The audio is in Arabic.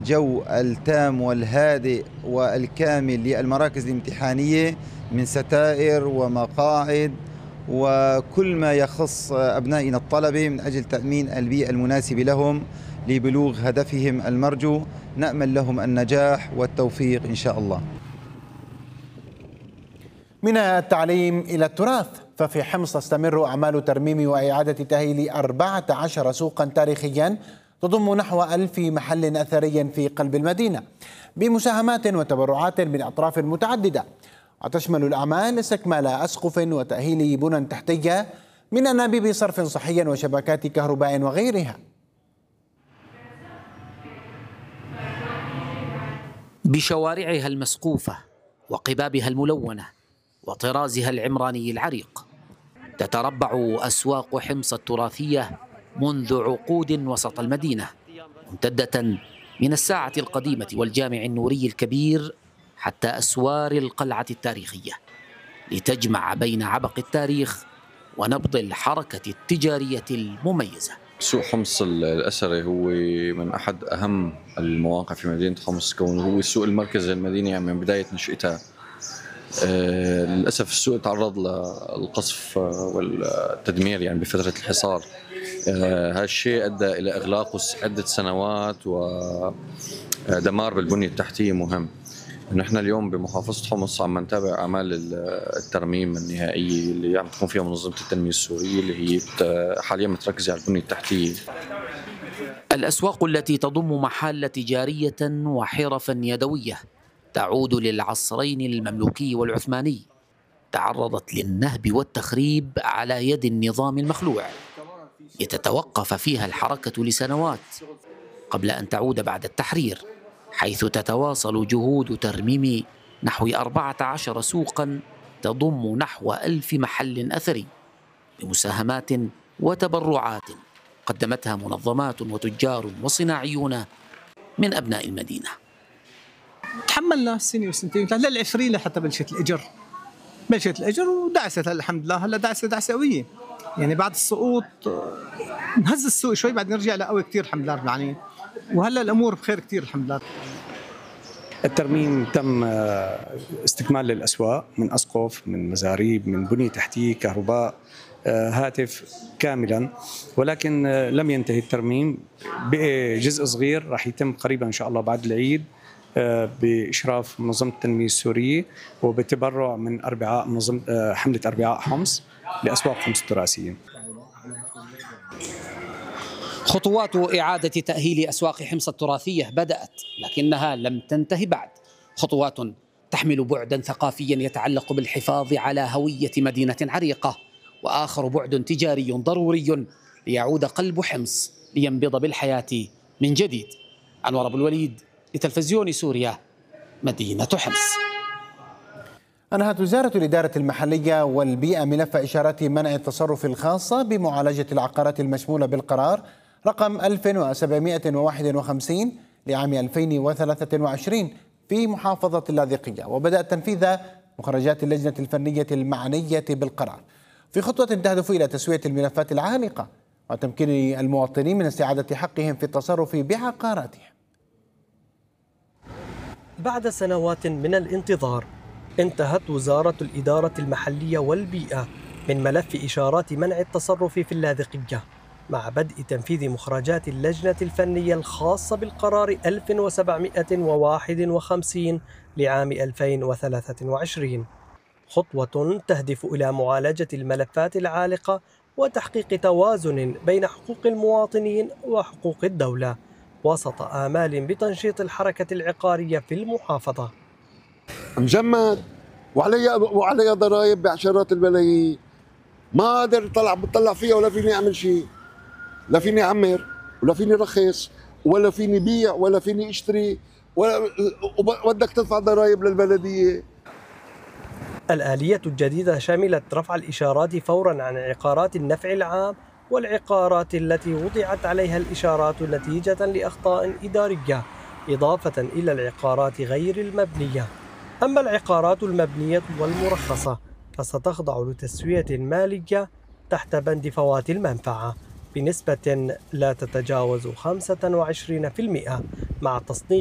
جو التام والهادئ والكامل للمراكز الامتحانية من ستائر ومقاعد وكل ما يخص أبنائنا الطلبة من أجل تأمين البيئة المناسبة لهم لبلوغ هدفهم المرجو. نأمل لهم النجاح والتوفيق إن شاء الله. من التعليم إلى التراث، ففي حمص تستمر أعمال ترميم وإعادة تأهيل 14 سوقا تاريخيا تضم نحو 1000 محل أثري في قلب المدينة بمساهمات وتبرعات من أطراف متعددة، وتشمل الأعمال استكمال أسقف وتأهيل بنى تحتية من أنابيب صرف صحي وشبكات كهرباء وغيرها. بشوارعها المسقوفة وقبابها الملونة وطرازها العمراني العريق تتربع أسواق حمص التراثية منذ عقود وسط المدينة، ممتدة من الساعة القديمة والجامع النوري الكبير حتى أسوار القلعة التاريخية، لتجمع بين عبق التاريخ ونبض الحركة التجارية المميزة. سوق حمص الأثري هو من أحد أهم المواقع في مدينة حمص، كونه هو السوق المركزي للمدينة يعني من بداية نشأتها. للأسف السوق تعرض للقصف والتدمير يعني بفترة الحصار. هذا الشيء أدى إلى إغلاقه عدة سنوات ودمار بالبنية التحتية مهم. نحن اليوم بمحافظة حمص عم نتابع أعمال الترميم النهائية اللي عم تكون فيها منظمة التنمية السورية، اللي هي حاليا متركزة على البنية التحتية. الأسواق التي تضم محال تجارية وحرفا يدوية تعود للعصرين المملوكي والعثماني، تعرضت للنهب والتخريب على يد النظام المخلوع، لتتوقف فيها الحركة لسنوات قبل أن تعود بعد التحرير، حيث تتواصل جهود ترميم نحو 14 سوقا تضم نحو 1000 محل أثري بمساهمات وتبرعات قدمتها منظمات وتجار وصناعيون من أبناء المدينة. تحملنا سنة وسنتين للعشرين لحتى بلشت الأجر ودعست الحمد لله. هلا دعسة قوية يعني بعد السقوط نهز السوق شوي بعد نرجع لقوي كتير الحمد لله رب العالمين، وهلا الأمور بخير كتير الحمد لله. الترميم تم استكمال للأسواق من أسقف، من مزاريب، من بنية تحتية، كهرباء، هاتف كاملا، ولكن لم ينتهي الترميم. بقي جزء صغير راح يتم قريبا إن شاء الله بعد العيد بإشراف منظمة التنمية السورية وبتبرع من أربعاء منظمة حملة أربعاء حمص لأسواق حمص التراثية. خطوات إعادة تأهيل أسواق حمص التراثية بدأت، لكنها لم تنتهي بعد. خطوات تحمل بعدا ثقافيا يتعلق بالحفاظ على هوية مدينة عريقة، وآخر بعد تجاري ضروري ليعود قلب حمص لينبض بالحياة من جديد. أنور أبو الوليد لتلفزيون سوريا، مدينة حمص. أنهت وزارة الإدارة المحلية والبيئة ملف إشارات منع التصرف الخاصة بمعالجة العقارات المشمولة بالقرار رقم 1751 لعام 2023 في محافظة اللاذقية، وبدأ تنفيذ مخرجات اللجنة الفنية المعنية بالقرار في خطوة تهدف إلى تسوية الملفات العالقة وتمكين المواطنين من استعادة حقهم في التصرف بعقاراتهم. بعد سنوات من الانتظار انتهت وزارة الإدارة المحلية والبيئة من ملف إشارات منع التصرف في اللاذقية مع بدء تنفيذ مخرجات اللجنة الفنية الخاصة بالقرار 1751 لعام 2023، خطوة تهدف إلى معالجة الملفات العالقة وتحقيق توازن بين حقوق المواطنين وحقوق الدولة وسط آمال بتنشيط الحركة العقارية في المحافظة. مجمد وعلي ضرائب بعشرات الملايين، ما قادر بطلع فيها ولا فيني أعمل شيء، لا فيني أعمر ولا فيني رخص ولا فيني بيع ولا فيني اشتري وبدك تدفع ضرائب للبلدية. الآلية الجديدة شملت رفع الإشارات فوراً عن عقارات النفع العام والعقارات التي وضعت عليها الإشارات نتيجة لأخطاء إدارية، إضافة إلى العقارات غير المبنية. أما العقارات المبنية والمرخصة فستخضع لتسوية مالية تحت بند فوات المنفعة، بنسبة لا تتجاوز 25% مع تصنيف